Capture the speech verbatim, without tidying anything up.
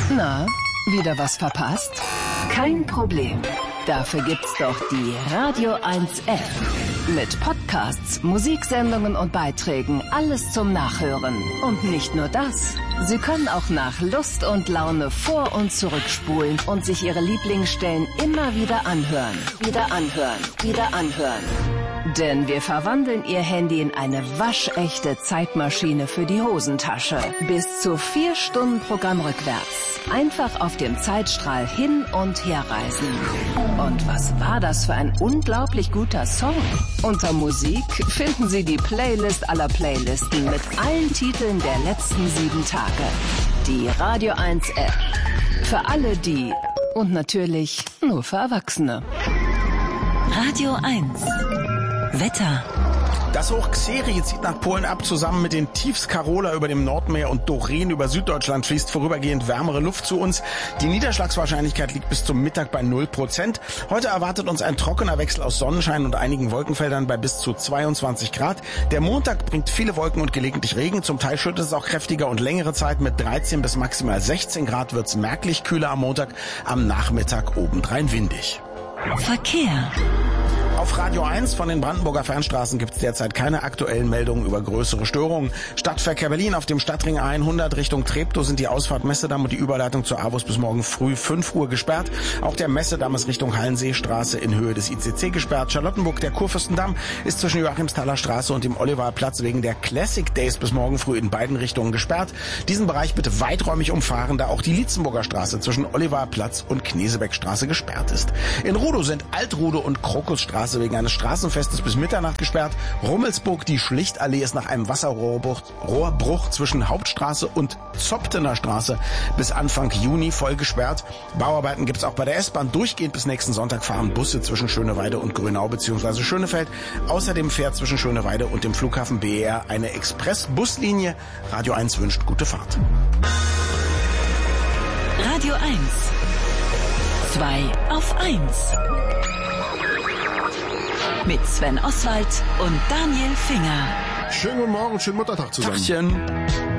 Na, wieder was verpasst? Kein Problem. Dafür gibt's doch die Radio eins App. Mit Podcasts, Musiksendungen und Beiträgen, alles zum Nachhören. Und nicht nur das. Sie können auch nach Lust und Laune vor- und zurückspulen und sich Ihre Lieblingsstellen immer wieder anhören. Wieder anhören, wieder anhören. Denn wir verwandeln Ihr Handy in eine waschechte Zeitmaschine für die Hosentasche. Bis zu vier Stunden Programm rückwärts. Einfach auf dem Zeitstrahl hin und her reisen. Und was war das für ein unglaublich guter Song? Unter Musik finden Sie die Playlist aller Playlisten mit allen Titeln der letzten sieben Tage. Die Radio eins App. Für alle die und natürlich nur für Erwachsene. Radio eins. Wetter. Das Hoch Xeri zieht nach Polen ab, zusammen mit den Tiefs Karola über dem Nordmeer und Doreen über Süddeutschland fließt vorübergehend wärmere Luft zu uns. Die Niederschlagswahrscheinlichkeit liegt bis zum Mittag bei null Prozent. Heute erwartet uns ein trockener Wechsel aus Sonnenschein und einigen Wolkenfeldern bei bis zu zweiundzwanzig Grad. Der Montag bringt viele Wolken und gelegentlich Regen. Zum Teil schüttet es auch kräftiger und längere Zeit. Mit dreizehn bis maximal sechzehn Grad wird's merklich kühler am Montag. Am Nachmittag obendrein windig. Verkehr. Auf Radio eins von den Brandenburger Fernstraßen gibt es derzeit keine aktuellen Meldungen über größere Störungen. Stadtverkehr Berlin auf dem Stadtring hundert Richtung Treptow sind die Ausfahrt Messedamm und die Überleitung zur A W U S bis morgen früh fünf Uhr gesperrt. Auch der Messedamm ist Richtung Hallenseestraße in Höhe des I C C gesperrt. Charlottenburg, der Kurfürstendamm, ist zwischen Joachimsthaler Straße und dem Olivarplatz wegen der Classic Days bis morgen früh in beiden Richtungen gesperrt. Diesen Bereich bitte weiträumig umfahren, da auch die Lietzenburger Straße zwischen Olivarplatz und Knesebeckstraße gesperrt ist. In Rudow sind Altrudow und Krokusstraße wegen eines Straßenfestes bis Mitternacht gesperrt. Rummelsburg, die Schlichtallee ist nach einem Wasserrohrbruch Rohrbruch zwischen Hauptstraße und Zoptener Straße bis Anfang Juni voll gesperrt. Bauarbeiten gibt's auch bei der S-Bahn. Durchgehend bis nächsten Sonntag fahren Busse zwischen Schöneweide und Grünau bzw. Schönefeld. Außerdem fährt zwischen Schöneweide und dem Flughafen B E R eine Express-Buslinie. Radio eins wünscht gute Fahrt. Radio eins. zwei auf eins. Mit Sven Oswald und Daniel Finger. Schönen guten Morgen, schönen Muttertag zusammen. Tachchen.